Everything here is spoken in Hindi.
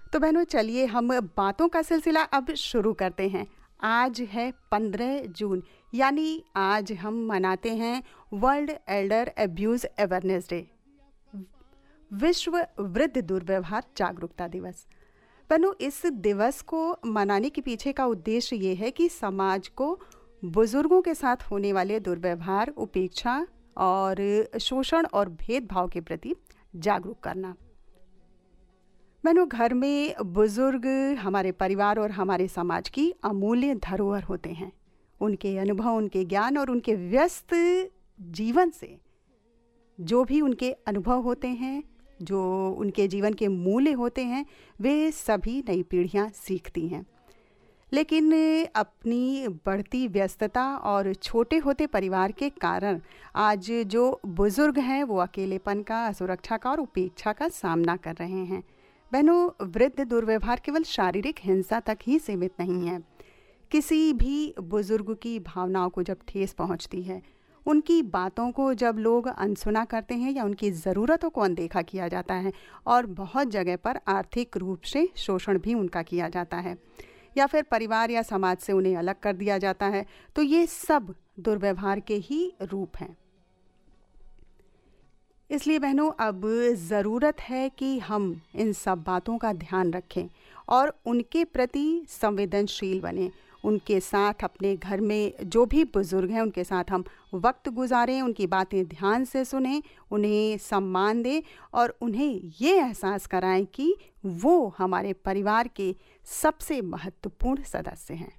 तो बहनों चलिए हम बातों का सिलसिला अब शुरू करते हैं। आज है 15 जून, यानी आज हम मनाते हैं world Elder abuse awareness day, विश्व वृद्ध दुर्व्यवहार जागरूकता दिवस। बहनों इस दिवस को मनाने के पीछे का उद्देश्य ये है कि समाज को बुजुर्गों के साथ होने वाले दुर्व्यवहार, उपेक्षा और शोषण और भेदभाव के प्रति जागरूक करना। बहनों घर में बुजुर्ग हमारे परिवार और हमारे समाज की अमूल्य धरोहर होते हैं। उनके अनुभव, उनके ज्ञान और उनके व्यस्त जीवन से जो भी उनके अनुभव होते हैं, जो उनके जीवन के मूल्य होते हैं, वे सभी नई पीढ़ियां सीखती हैं। लेकिन अपनी बढ़ती व्यस्तता और छोटे होते परिवार के कारण आज जो बुजुर्ग हैं वो अकेलेपन का, असुरक्षा का और उपेक्षा का सामना कर रहे हैं। बहनों वृद्ध दुर्व्यवहार केवल शारीरिक हिंसा तक ही सीमित नहीं है। किसी भी बुजुर्ग की भावनाओं को जब ठेस पहुंचती है, उनकी बातों को जब लोग अनसुना करते हैं या उनकी ज़रूरतों को अनदेखा किया जाता है और बहुत जगह पर आर्थिक रूप से शोषण भी उनका किया जाता है या फिर परिवार या समाज से उन्हें अलग कर दिया जाता है, तो ये सब दुर्व्यवहार के ही रूप हैं। इसलिए बहनों अब ज़रूरत है कि हम इन सब बातों का ध्यान रखें और उनके प्रति संवेदनशील बनें। उनके साथ अपने घर में जो भी बुज़ुर्ग हैं उनके साथ हम वक्त गुजारें, उनकी बातें ध्यान से सुनें, उन्हें सम्मान दें और उन्हें ये एहसास कराएं कि वो हमारे परिवार के सबसे महत्वपूर्ण सदस्य हैं।